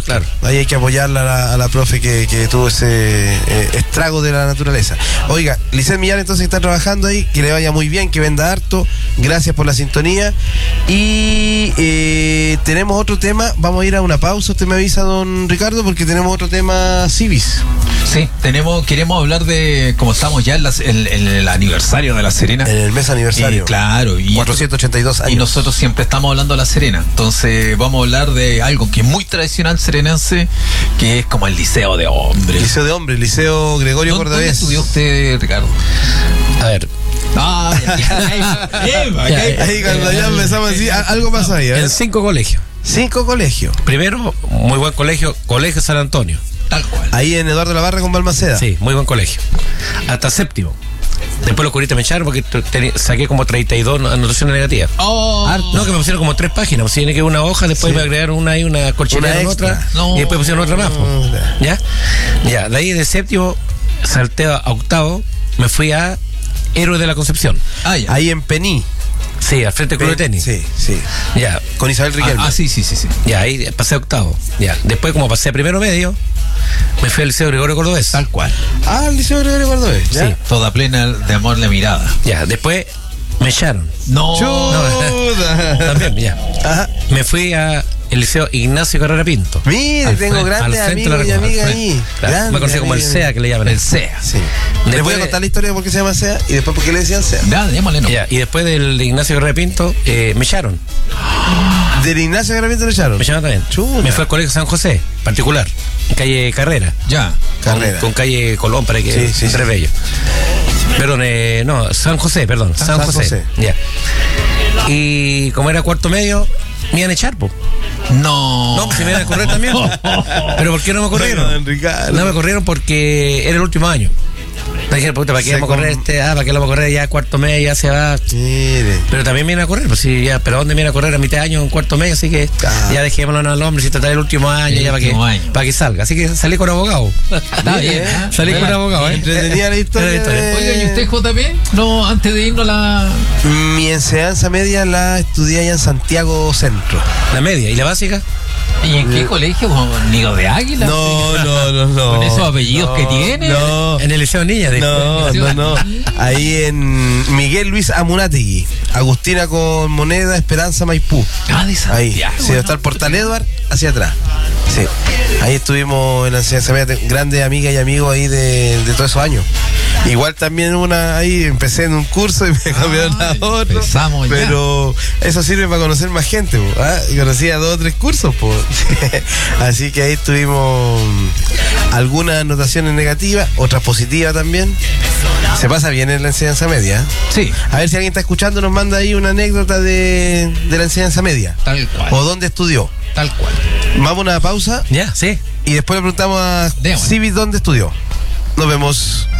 Claro. Ahí hay que apoyarla a la profe que tuvo ese estrago de la naturaleza. Oiga, Lisset Millán entonces está trabajando ahí, que le vaya muy bien, que venda harto. Gracias por la sintonía. Y tenemos otro tema, vamos a ir a una pausa, usted me avisa, don Ricardo, porque tenemos otro tema Civis. Sí, queremos hablar de, como estamos ya en el aniversario de La Serena. En el mes aniversario. Claro. 482 años. Y nosotros siempre estamos hablando de La Serena. Entonces vamos a hablar de algo que es muy tradicional serenense, que es como el Liceo de Hombres. Liceo de Hombres, Liceo Gregorio Cordobés. ¿Dónde estudió usted, Ricardo? A ver. Ahí cuando ya empezamos así, algo pasa ahí. En 5 colegios. 5 colegios. Primero, muy buen colegio, Colegio San Antonio. Tal cual. Ahí en Eduardo Lavarra con Balmaceda. Sí, muy buen colegio. Hasta séptimo. Después los curitas me echaron porque saqué como 32 anotaciones negativas. No, que me pusieron como 3 páginas. Pues tiene que una hoja, después me agregaron una corchelera en otra. No. Y después pusieron otra más. ¿Ya? Ya, de ahí de séptimo salté a octavo, me fui a Héroes de la Concepción. Ya. Ahí en Pení. Sí, al frente del club de tenis. Sí, sí. Ya. Con Isabel Riquelme. Sí. Ya, ahí pasé a octavo. Ya. Después, como pasé a primero medio, me fui al Liceo Gregorio Cordobés. Tal cual. El Liceo Gregorio Cordobés. ¿Ya? Sí. Toda plena de amor la mirada. Ya, después me echaron. No. También, ya. Ajá. Me fui a el Liceo Ignacio Carrera Pinto. Mire, tengo grandes amigos y amigas ahí. Claro, me conocí como el SEA, que le llaman. El SEA. Sí. Les voy a contar la historia de por qué se llama SEA y después por qué le decían SEA. Démosle, no. Ya, y después del Ignacio Carrera Pinto, me echaron. Del Ignacio Garabito le echaron. Me echaron también. Chuta. Me fue al Colegio San José, particular, en calle Carrera. Ya. Carrera. Con calle Colón, para que Sí. Tres Bellos. Perdón, no, San José, perdón. San José. Ya. Y como era cuarto medio, me iban a echar, po. No, pues se me iban a correr también. Pero ¿por qué no me corrieron? No me corrieron porque era el último año. Me dijeron, puta, ¿para qué vamos a correr ¿para qué lo vamos a correr? Ya cuarto medio, ya se va. Mire. Pero también me iban a correr, pues sí, ya, pero ¿dónde me iban a correr? A mitad de año, en cuarto medio, así que ya dejémoslo al hombre, si tratar el último año, El ya último año. para que salga. Así que salí con abogado. Está bien. Salí con abogado, Entretenía la historia. Oiga, ¿y usted, JP? No, antes de irnos a la... Mi enseñanza media la estudié allá en Santiago Centro. La media, ¿y la básica? ¿Y en qué colegio? ¿Nido de Águila? No. ¿Con esos apellidos que tiene? No. En el Liceo Niña, dijo. No. Ahí en Miguel Luis Amunátegui. Agustina con Moneda, Esperanza, Maipú. De Santiago. Ahí. Sí, está el Portal Edward hacia atrás. Sí. Ahí estuvimos en la enseñanza media, grandes amigas y amigos ahí de todos esos años. Igual también ahí empecé en un curso y me cambiaron a otro. Empezamos ya. Pero eso sirve para conocer más gente, y conocí a 2 o 3 cursos, Así que ahí tuvimos algunas anotaciones negativas, otras positivas también. Se pasa bien en la enseñanza media. Sí. A ver si alguien está escuchando, nos manda ahí una anécdota de la enseñanza media. Tal cual. O dónde estudió. Tal cual. Vamos a una pausa Ya, sí. y después le preguntamos a Démosle. Civis dónde estudió. Nos vemos.